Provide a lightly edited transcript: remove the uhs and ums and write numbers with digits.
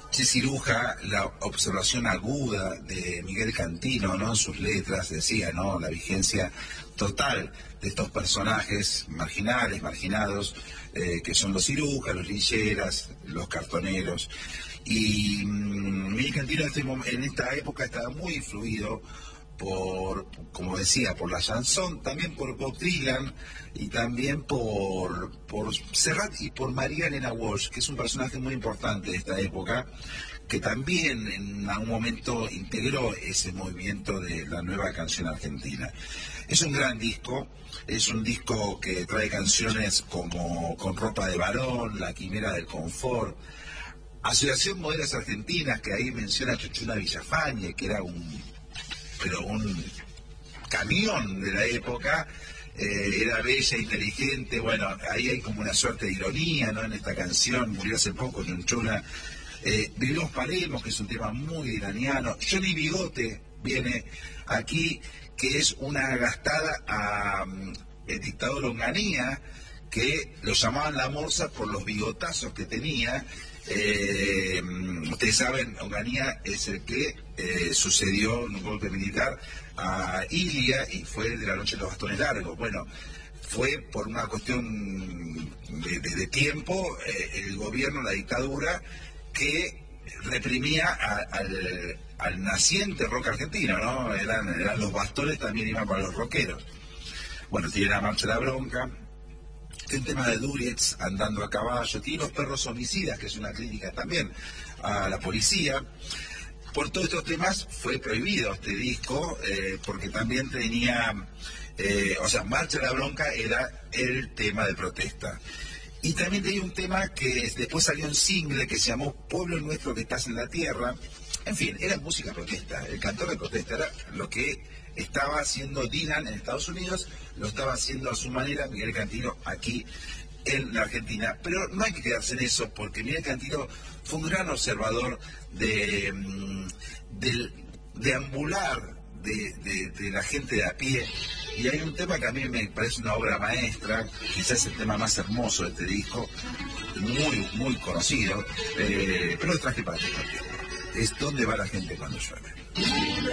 Che Ciruja, la observación aguda de Miguel Cantino, ¿no? En sus letras decía, ¿no? La vigencia total de estos personajes marginales, marginados, que son los cirujas, los lilleras, los cartoneros. Y Miguel Cantino en esta época estaba muy influido por, como decía, por la chanson, también por Bob Dylan y también por Serrat y por María Elena Walsh, que es un personaje muy importante de esta época, que también en algún momento integró ese movimiento de la nueva canción argentina. Es un gran disco, es un disco que trae canciones como Con ropa de varón, La quimera del confort, Asociación Modelos Argentinas, que ahí menciona a Chuchuna Villafañe, que era un camión de la época, era bella, inteligente, bueno, ahí hay como una suerte de ironía, ¿no? En esta canción, murió hace poco Chunchuna. Vivimos Paremos, que es un tema muy iraniano. Johnny Bigote viene aquí, que es una gastada a el dictador Onganía, que lo llamaban la morsa por los bigotazos que tenía. Ustedes saben, Onganía es el que sucedió en un golpe militar a Ilia y fue de la noche de los bastones largos. Bueno, fue por una cuestión de tiempo, el gobierno, la dictadura, que reprimía al naciente rock argentino, ¿no? Eran los bastones, también iban para los rockeros. Bueno, tiene la marcha de la bronca, el tema de Duritz, Andando a caballo, tiene Los perros homicidas, que es una crítica también a la policía. Por todos estos temas fue prohibido este disco, porque también tenía, Marcha de la Bronca era el tema de protesta. Y también tenía un tema que después salió en single, que se llamó Pueblo Nuestro que estás en la tierra. En fin, era música protesta, el cantor de protesta era lo que estaba haciendo Dylan en Estados Unidos, lo estaba haciendo a su manera Miguel Cantino aquí en la Argentina. Pero no hay que quedarse en eso, porque Miguel Cantino fue un gran observador del deambular de la gente de a pie. Y hay un tema que a mí me parece una obra maestra, quizás el tema más hermoso de este disco, muy, muy conocido, pero lo traje para ti. Es ¿Dónde va la gente cuando llueve?